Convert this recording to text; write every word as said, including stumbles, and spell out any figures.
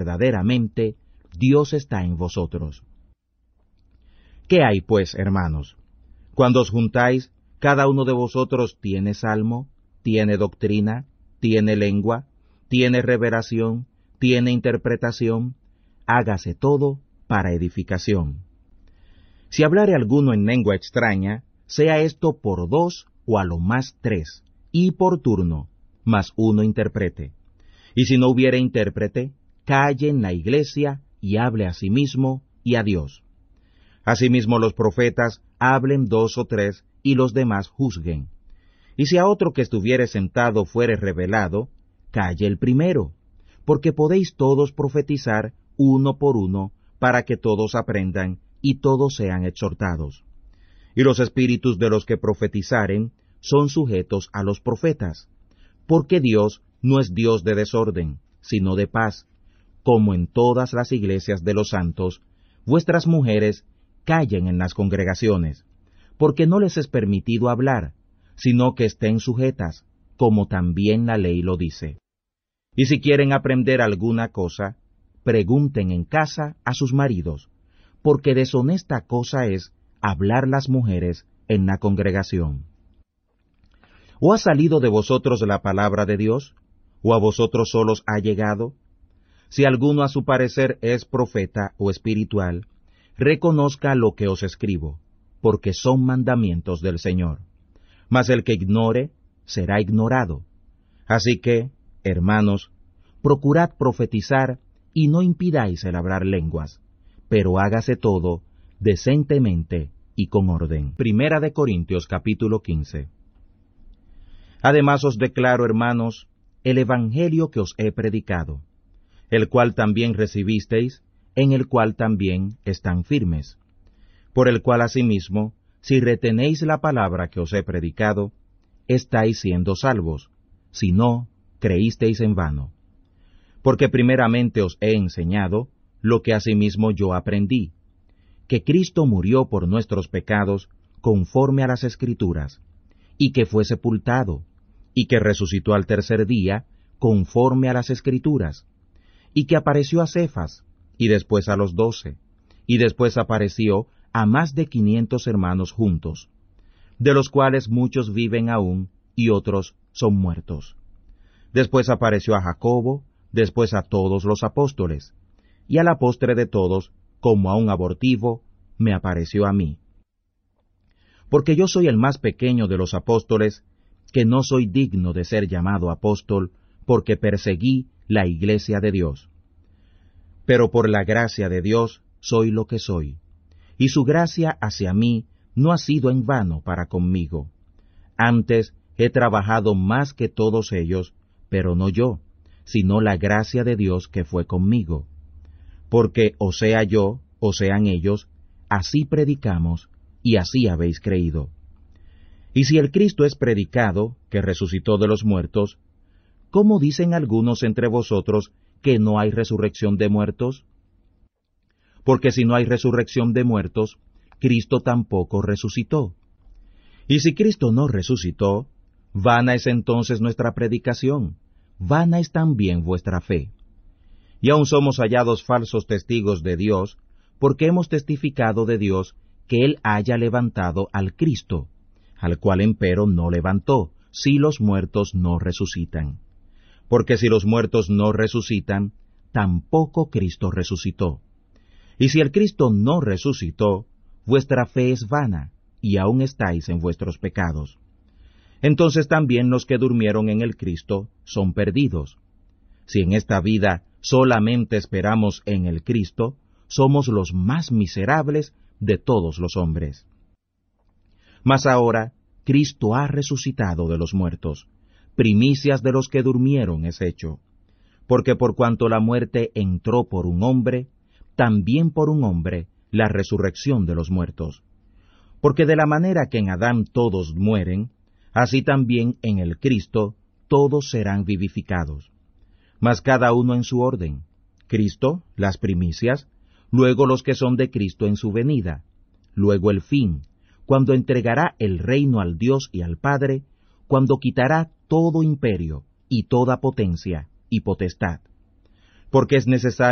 verdaderamente Dios está en vosotros. ¿Qué hay, pues, hermanos? Cuando os juntáis, cada uno de vosotros tiene salmo, tiene doctrina, tiene lengua, tiene revelación, tiene interpretación, hágase todo para edificación. Si hablare alguno en lengua extraña, sea esto por dos o a lo más tres, y por turno, mas uno interprete. Y si no hubiere intérprete, calle en la iglesia y hable a sí mismo y a Dios. Asimismo los profetas hablen dos o tres, y los demás juzguen. Y si a otro que estuviere sentado fuere revelado, calle el primero, porque podéis todos profetizar uno por uno, para que todos aprendan y todos sean exhortados. Y los espíritus de los que profetizaren son sujetos a los profetas, porque Dios no es Dios de desorden, sino de paz, como en todas las iglesias de los santos. Vuestras mujeres callen en las congregaciones, porque no les es permitido hablar, sino que estén sujetas, como también la ley lo dice. Y si quieren aprender alguna cosa, pregunten en casa a sus maridos, porque deshonesta cosa es hablar las mujeres en la congregación. ¿O ha salido de vosotros la palabra de Dios? ¿O a vosotros solos ha llegado? Si alguno a su parecer es profeta o espiritual, reconozca lo que os escribo, porque son mandamientos del Señor. Mas el que ignore, será ignorado. Así que, hermanos, procurad profetizar, y no impidáis el hablar lenguas, pero hágase todo decentemente y con orden. Primera de Corintios capítulo quince. Además os declaro, hermanos, el evangelio que os he predicado, el cual también recibisteis, en el cual también están firmes, por el cual asimismo, si retenéis la palabra que os he predicado, estáis siendo salvos, si no, creísteis en vano. Porque primeramente os he enseñado lo que asimismo yo aprendí, que Cristo murió por nuestros pecados conforme a las Escrituras, y que fue sepultado, y que resucitó al tercer día conforme a las Escrituras, y que apareció a Cefas, y después a los doce, y después apareció a más de quinientos hermanos juntos, de los cuales muchos viven aún, y otros son muertos. Después apareció a Jacobo, después a todos los apóstoles, y a la postre de todos, como a un abortivo, me apareció a mí. Porque yo soy el más pequeño de los apóstoles, que no soy digno de ser llamado apóstol, porque perseguí la iglesia de Dios. Pero por la gracia de Dios soy lo que soy, y su gracia hacia mí no ha sido en vano para conmigo. Antes he trabajado más que todos ellos, pero no yo, sino la gracia de Dios que fue conmigo. Porque o sea yo, o sean ellos, así predicamos, y así habéis creído. Y si el Cristo es predicado, que resucitó de los muertos, ¿cómo dicen algunos entre vosotros que no hay resurrección de muertos? Porque si no hay resurrección de muertos, Cristo tampoco resucitó. Y si Cristo no resucitó, vana es entonces nuestra predicación, vana es también vuestra fe. Y aún somos hallados falsos testigos de Dios, porque hemos testificado de Dios que Él haya levantado al Cristo, al cual empero no levantó, si los muertos no resucitan. Porque si los muertos no resucitan, tampoco Cristo resucitó. Y si el Cristo no resucitó, vuestra fe es vana, y aún estáis en vuestros pecados. Entonces también los que durmieron en el Cristo son perdidos. Si en esta vida solamente esperamos en el Cristo, somos los más miserables de todos los hombres. Mas ahora Cristo ha resucitado de los muertos, primicias de los que durmieron es hecho. Porque por cuanto la muerte entró por un hombre, también por un hombre la resurrección de los muertos. Porque de la manera que en Adán todos mueren, así también en el Cristo todos serán vivificados. Mas cada uno en su orden: Cristo, las primicias, luego los que son de Cristo en su venida, luego el fin, cuando entregará el reino al Dios y al Padre, cuando quitará todo imperio, y toda potencia, y potestad. Porque es necesario